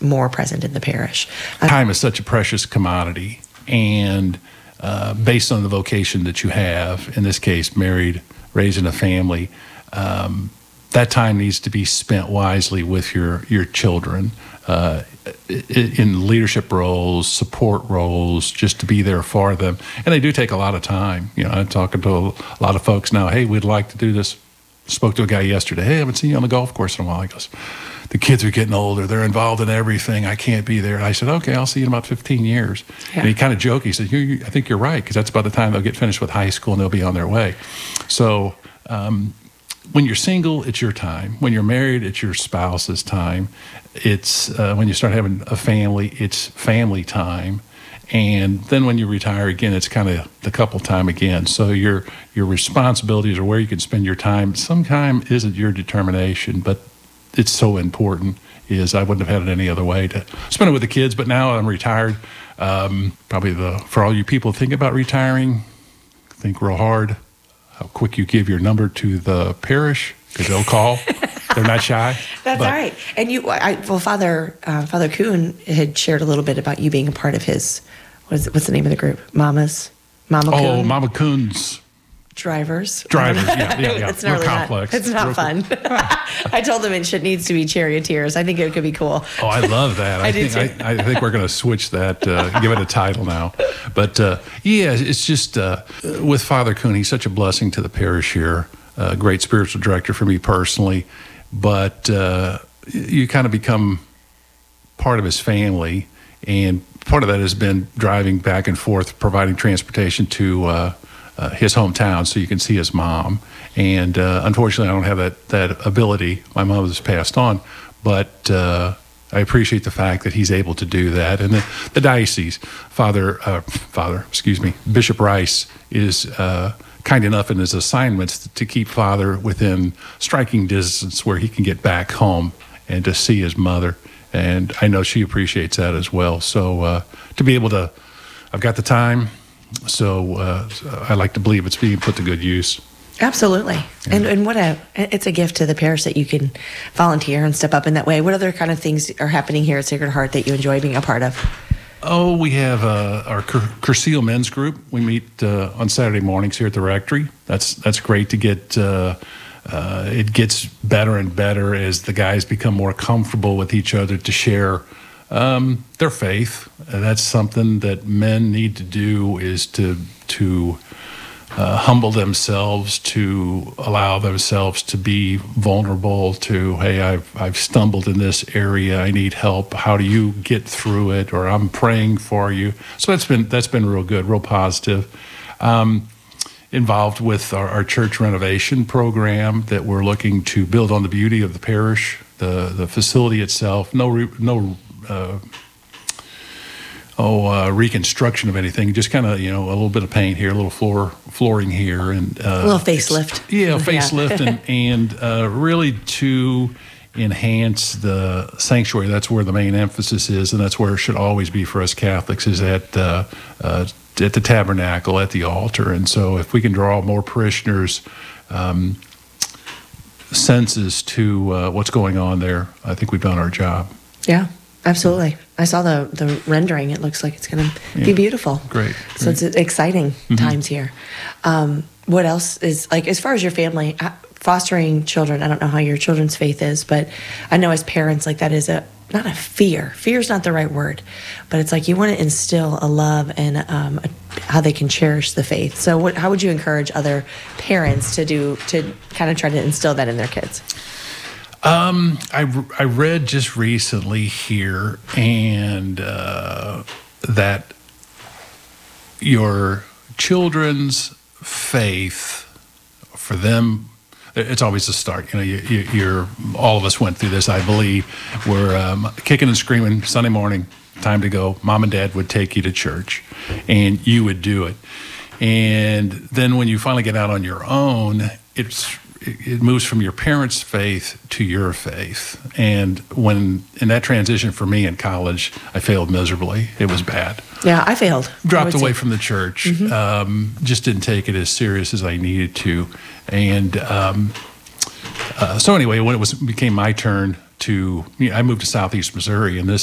more present in the parish. Time is such a precious commodity, and based on the vocation that you have, in this case, married, raising a family, that time needs to be spent wisely with your children in leadership roles, support roles, just to be there for them. And they do take a lot of time. I'm talking to a lot of folks now, hey, we'd like to do this. Spoke to a guy yesterday, hey, I haven't seen you on the golf course in a while. He goes, the kids are getting older. They're involved in everything. I can't be there. And I said, okay, I'll see you in about 15 years. Yeah. And he kind of joked. He said, I think you're right, because that's about the time they'll get finished with high school and they'll be on their way. So when you're single, it's your time. When you're married, it's your spouse's time. It's when you start having a family, it's family time. And then when you retire again, it's kind of the couple time again. So your responsibilities or where you can spend your time sometimes isn't your determination, but it's so important. I wouldn't have had it any other way to spend it with the kids. But now I'm retired. Probably for all you people thinking about retiring, think real hard how quick you give your number to the parish, because they'll call. They're not shy. That's all right. And Father Kuhn had shared a little bit about you being a part of his, what's the name of the group? Mama Kuhn? Oh, Mama Kuhn's. Drivers. Yeah. It's not really complex. It's not fun. I told them it needs to be charioteers. I think it could be cool. Oh, I love that. I think we're going to switch that, give it a title now. But it's just with Father Kuhn, he's such a blessing to the parish here. Great spiritual director for me personally. But you kind of become part of his family, and part of that has been driving back and forth, providing transportation to his hometown so you can see his mom. And unfortunately, I don't have that ability. My mom has passed on, but I appreciate the fact that he's able to do that. And the diocese, Bishop Rice is kind enough in his assignments to keep Father within striking distance where he can get back home and to see his mother. And I know she appreciates that as well. So to be able to, I've got the time, so I like to believe it's being put to good use. Absolutely. Yeah. And it's a gift to the parish that you can volunteer and step up in that way. What other kind of things are happening here at Sacred Heart that you enjoy being a part of? Oh, we have our Cursillo Men's Group. We meet on Saturday mornings here at the rectory. That's great to get. It gets better and better as the guys become more comfortable with each other to share their faith. That's something that men need to do, is to humble themselves, to allow themselves to be vulnerable to, hey, I've stumbled in this area, I need help, how do you get through it, or I'm praying for you. So that's been real good, real positive. Involved with our church renovation program that we're looking to build on the beauty of the parish, the facility itself, reconstruction of anything, just kind of, a little bit of paint here, a little flooring here, and a little facelift. Facelift, and really to enhance the sanctuary. That's where the main emphasis is, and that's where it should always be for us Catholics, is at the tabernacle, at the altar. And so if we can draw more parishioners' senses to what's going on there, I think we've done our job. Yeah. Absolutely. I saw the rendering. It looks like it's going to be beautiful. Great. So it's exciting times here. What else is, like, as far as your family, fostering children, I don't know how your children's faith is, but I know as parents, like, that is not a fear. Fear is not the right word, but it's like you want to instill a love and how they can cherish the faith. So how would you encourage other parents to kind of try to instill that in their kids? I read just recently here, and that your children's faith, for them, it's always a start. You're all of us went through this, I believe. We're kicking and screaming Sunday morning, time to go. Mom and Dad would take you to church, and you would do it. And then when you finally get out on your own, it moves from your parents' faith to your faith. And when in that transition for me in college, I failed miserably. It was bad. Yeah, I failed. Dropped away from the church. Just didn't take it as serious as I needed to. And so anyway, when it became my turn I moved to Southeast Missouri, and this